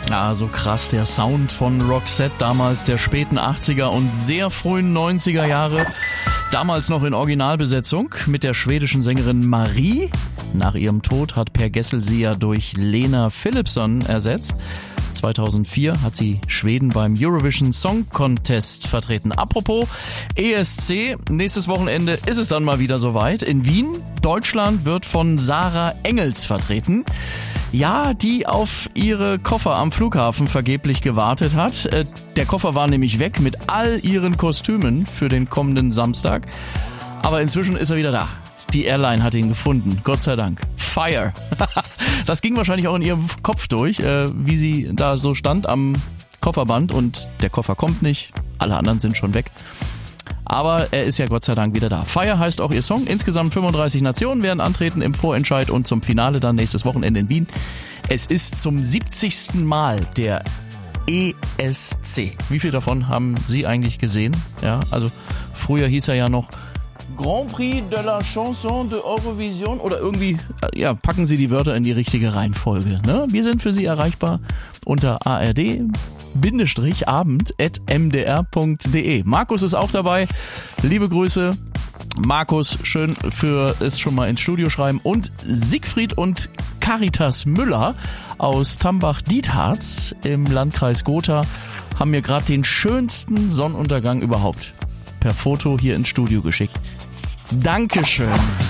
Ah, so krass, der Sound von Roxette damals der späten 80er und sehr frühen 90er Jahre. Damals noch in Originalbesetzung mit der schwedischen Sängerin Marie. Nach ihrem Tod hat Per Gessle sie ja durch Lena Philipsson ersetzt. 2004 hat sie Schweden beim Eurovision Song Contest vertreten. Apropos ESC, nächstes Wochenende ist es dann mal wieder soweit. In Wien, Deutschland wird von Sarah Engels vertreten. Ja, die auf ihre Koffer am Flughafen vergeblich gewartet hat. Der Koffer war nämlich weg mit all ihren Kostümen für den kommenden Samstag. Aber inzwischen ist er wieder da. Die Airline hat ihn gefunden, Gott sei Dank. Fire. Das ging wahrscheinlich auch in ihrem Kopf durch, wie sie da so stand am Kofferband und der Koffer kommt nicht, alle anderen sind schon weg. Aber er ist ja Gott sei Dank wieder da. Fire heißt auch ihr Song. Insgesamt 35 Nationen werden antreten im Vorentscheid und zum Finale dann nächstes Wochenende in Wien. Es ist zum 70. Mal der ESC. Wie viel davon haben Sie eigentlich gesehen? Ja, also früher hieß er ja noch Grand Prix de la Chanson de Eurovision oder irgendwie, ja, packen Sie die Wörter in die richtige Reihenfolge. Ne? Wir sind für Sie erreichbar unter ard-abend@mdr.de. Markus ist auch dabei. Liebe Grüße. Markus, schön für es schon mal ins Studio schreiben. Und Siegfried und Caritas Müller aus Tambach-Dietharz im Landkreis Gotha haben mir gerade den schönsten Sonnenuntergang überhaupt per Foto hier ins Studio geschickt. Dankeschön.